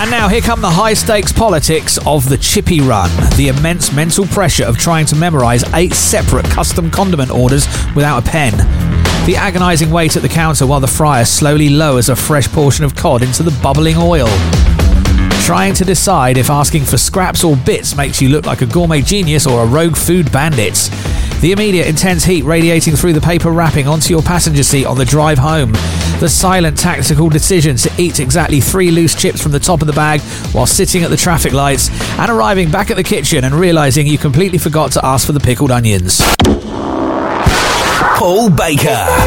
And now here come the high-stakes politics of the chippy run. The immense mental pressure of trying to memorise 8 separate custom condiment orders without a pen. The agonising wait at the counter while the fryer slowly lowers a fresh portion of cod into the bubbling oil. Trying to decide if asking for scraps or bits makes you look like a gourmet genius or a rogue food bandit. The immediate intense heat radiating through the paper wrapping onto your passenger seat on the drive home. The silent tactical decision to eat exactly 3 loose chips from the top of the bag while sitting at the traffic lights, and arriving back at the kitchen and realising you completely forgot to ask for the pickled onions. Paul Baker.